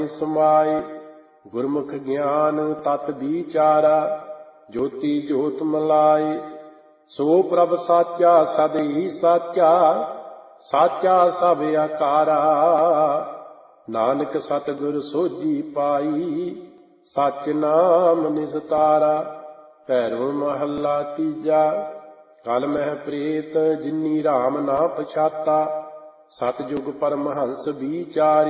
ਸਮਾਏ। ਗੁਰਮੁਖ ਗਿਆਨ ਤਤ ਵਿਚਾਰਾ, ਜੋਤੀ ਜੋਤ ਮਲਾਏ। ਸੋ ਪ੍ਰਭ ਸਾਚਾ ਸਦ ਹੀ ਸਾਚਾ, ਸਾਚਾ ਸਭ ਆਕਾਰਾ। ਨਾਨਕ ਸਤਿਗੁਰ ਸੋਝੀ ਪਾਈ, ਸਚ ਨਾਮ ਨਿਸਤਾਰਾ। ਭੈਰੋ ਮਹੱਲਾ ਤੀਜਾ। ਕਲ ਮਹਿ ਪ੍ਰੇਤ ਜਿਨੀ ਰਾਮ ਨਾ ਪਛਾਤਾ, ਸਤਿਯੁਗ ਪਰਮਹੰਸ ਵਿਚਾਰੀ।